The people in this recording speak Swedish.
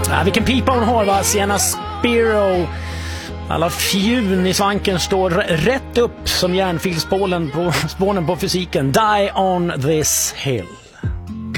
Vilken pipa hon har, va? Sienna Spiro. Alla fjun i svanken står rätt upp som järnfilspålen på spånen på fysiken. Die on this hill.